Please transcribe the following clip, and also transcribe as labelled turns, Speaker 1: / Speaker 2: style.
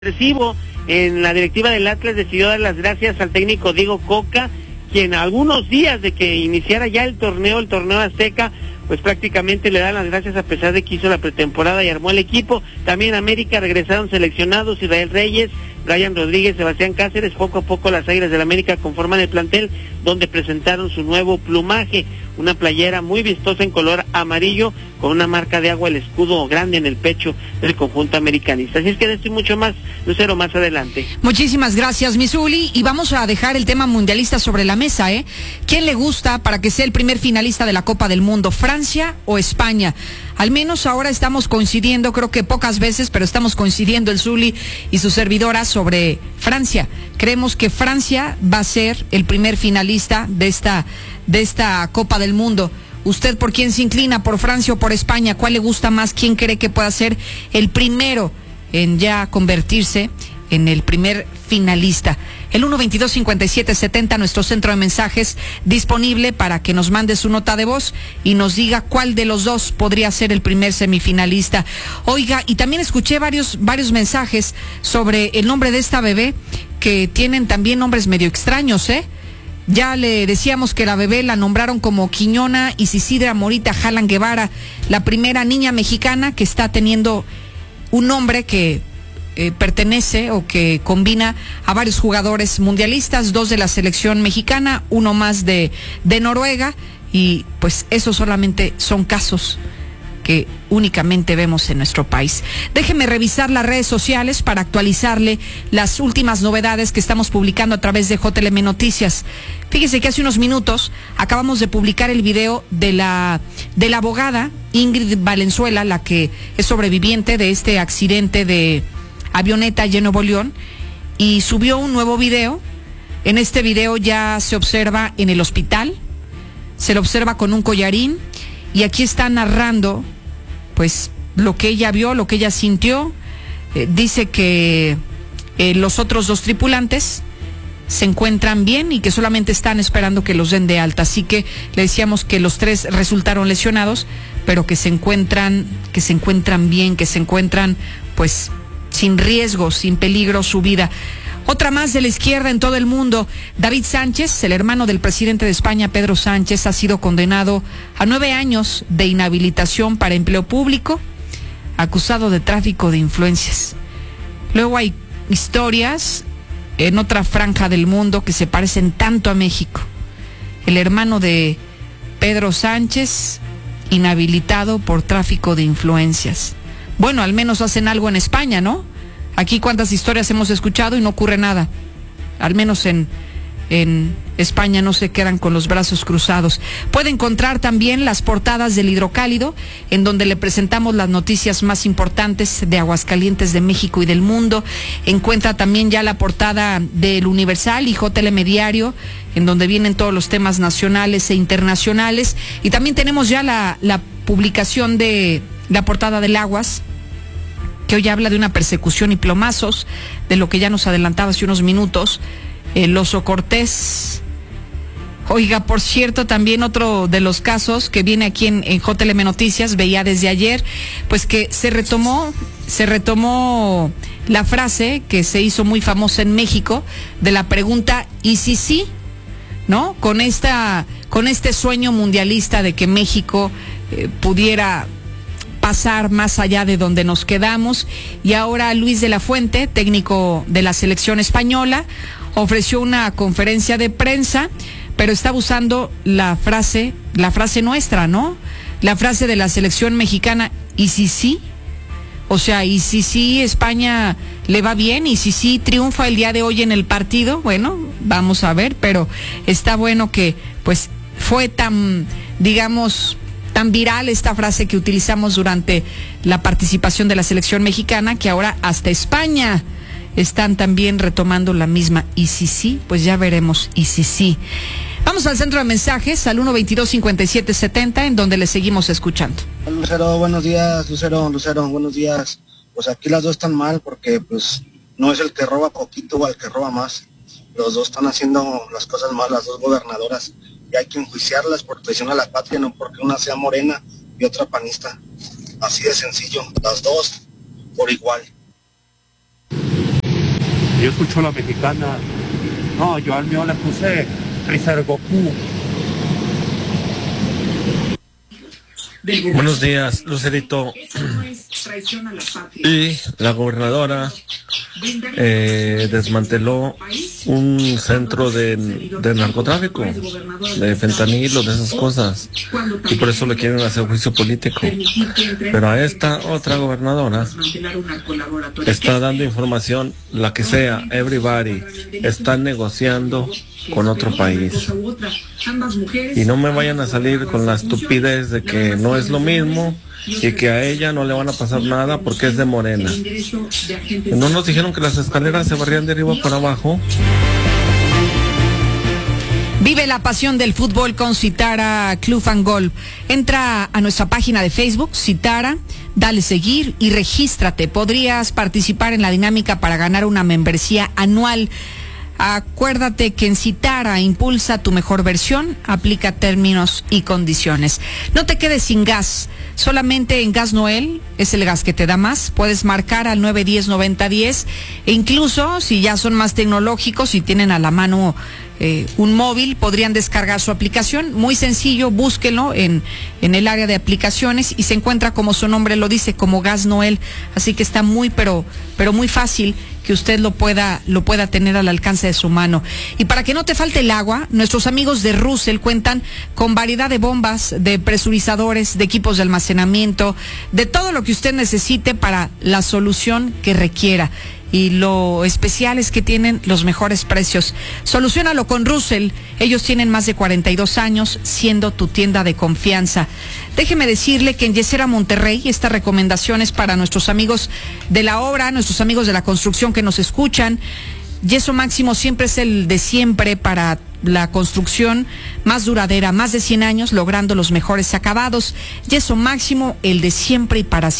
Speaker 1: Recibo en la directiva del Atlas decidió dar las gracias al técnico Diego Coca, quien algunos días de que iniciara ya el torneo Azteca, pues prácticamente le dan las gracias a pesar de que hizo la pretemporada y armó el equipo. También América regresaron seleccionados Israel Reyes, Brian Rodríguez, Sebastián Cáceres. Poco a poco las Águilas del América conforman el plantel, donde presentaron su nuevo plumaje, una playera muy vistosa en color amarillo, con una marca de agua, el escudo grande en el pecho del conjunto americanista. Así es que de esto y mucho más, Lucero, más adelante.
Speaker 2: Muchísimas gracias, Misuli, y vamos a dejar el tema mundialista sobre la mesa, ¿eh? ¿Quién le gusta para que sea el primer finalista de la Copa del Mundo, Francia o España? Al menos ahora estamos coincidiendo, creo que pocas veces, pero estamos coincidiendo el Zuli y su servidora sobre Francia. Creemos que Francia va a ser el primer finalista de esta Copa del Mundo. ¿Usted por quién se inclina? ¿Por Francia o por España? ¿Cuál le gusta más? ¿Quién cree que pueda ser el primero en ya convertirse en el primer finalista? El 122-5770, nuestro centro de mensajes, disponible para que nos mande su nota de voz y nos diga cuál de los dos podría ser el primer semifinalista. Oiga, y también escuché varios mensajes sobre el nombre de esta bebé, que tienen también nombres medio extraños, ¿eh? Ya le decíamos que la bebé la nombraron como Quiñona Isidra Morita Jalan Guevara, la primera niña mexicana que está teniendo un nombre que pertenece o que combina a varios jugadores mundialistas, 2 de la selección mexicana, 1 más de Noruega, y pues esos solamente son casos que únicamente vemos en nuestro país. Déjeme revisar las redes sociales para actualizarle las últimas novedades que estamos publicando a través de JLM Noticias. Fíjese que hace unos minutos acabamos de publicar el video de la abogada Ingrid Valenzuela, la que es sobreviviente de este accidente de avioneta allá en Nuevo León, y subió un nuevo video. En este video ya se observa en el hospital, se lo observa con un collarín, y aquí está narrando pues lo que ella vio, lo que ella sintió. Dice que los otros 2 tripulantes se encuentran bien y que solamente están esperando que los den de alta. Así que le decíamos que los 3 resultaron lesionados, pero que se encuentran bien, que se encuentran pues sin riesgo, sin peligro su vida. Otra más de la izquierda en todo el mundo. David Sánchez, el hermano del presidente de España, Pedro Sánchez, ha sido condenado a 9 años de inhabilitación para empleo público, acusado de tráfico de influencias. Luego hay historias en otra franja del mundo que se parecen tanto a México. El hermano de Pedro Sánchez, inhabilitado por tráfico de influencias. Bueno, al menos hacen algo en España, ¿no? Aquí cuántas historias hemos escuchado y no ocurre nada. Al menos en España no se quedan con los brazos cruzados. Puede encontrar también las portadas del Hidrocálido, en donde le presentamos las noticias más importantes de Aguascalientes, de México y del mundo. Encuentra también ya la portada del Universal y JLM Diario, en donde vienen todos los temas nacionales e internacionales. Y también tenemos ya la publicación de la portada del Aguas, que hoy habla de una persecución y plomazos, de lo que ya nos adelantaba hace unos minutos, el Oso Cortés. Oiga, por cierto, también otro de los casos que viene aquí en JLM Noticias, veía desde ayer, pues que se retomó la frase que se hizo muy famosa en México, de la pregunta, ¿y si sí? ¿No? Con este sueño mundialista de que México pudiera pasar más allá de donde nos quedamos. Y ahora Luis de la Fuente, técnico de la selección española, ofreció una conferencia de prensa, pero está usando la frase nuestra, ¿no? La frase de la selección mexicana, ¿y si sí? O sea, ¿y si sí España le va bien? ¿Y si sí triunfa el día de hoy en el partido? Bueno, vamos a ver, pero está bueno que pues fue tan viral esta frase que utilizamos durante la participación de la selección mexicana, que ahora hasta España están también retomando la misma. Y si sí, pues ya veremos. Y si sí. Vamos al centro de mensajes, al 122-5770, en donde le seguimos escuchando.
Speaker 3: Lucero, buenos días. Lucero, buenos días. Pues aquí las dos están mal, porque pues no es el que roba poquito o el que roba más. Los dos están haciendo las cosas mal, las dos gobernadoras. Y hay que enjuiciarlas por traición a la patria, no porque una sea morena y otra panista. Así de sencillo, las dos por igual.
Speaker 4: Yo escucho la mexicana. No, yo al mío le puse Freezer Goku.
Speaker 5: Buenos días, Lucerito. Y la gobernadora desmanteló un centro de narcotráfico, de fentanilo, de esas cosas, y por eso le quieren hacer juicio político. Pero a esta otra gobernadora está dando información, la que sea, everybody, está negociando con otro país. Y no me vayan a salir con la estupidez de que no es lo mismo y que a ella no le van a pasar nada porque es de Morena. ¿No nos dijeron que las escaleras se barrían de arriba para abajo?
Speaker 2: Vive la pasión del fútbol con Citara Club and Golf. Entra a nuestra página de Facebook, Citara, dale seguir y regístrate. Podrías participar en la dinámica para ganar una membresía anual. Acuérdate que en Citara impulsa tu mejor versión, aplica términos y condiciones. No te quedes sin gas, solamente en Gas Noel, es el gas que te da más. Puedes marcar al 910-9010 e incluso si ya son más tecnológicos y tienen a la mano un móvil, podrían descargar su aplicación. Muy sencillo, búsquenlo en el área de aplicaciones y se encuentra, como su nombre lo dice, como Gas Noel. Así que está muy, pero muy fácil que usted lo pueda tener al alcance de su mano. Y para que no te falte el agua, nuestros amigos de Russell cuentan con variedad de bombas, de presurizadores, de equipos de almacenamiento, de todo lo que usted necesite para la solución que requiera. Y lo especial es que tienen los mejores precios. Soluciónalo con Russell. Ellos tienen más de 42 años siendo tu tienda de confianza. Déjeme decirle que en Yesera Monterrey esta recomendación es para nuestros amigos de la obra, nuestros amigos de la construcción que nos escuchan. Yeso Máximo siempre es el de siempre para la construcción más duradera, más de 100 años logrando los mejores acabados. Yeso Máximo, el de siempre y para siempre.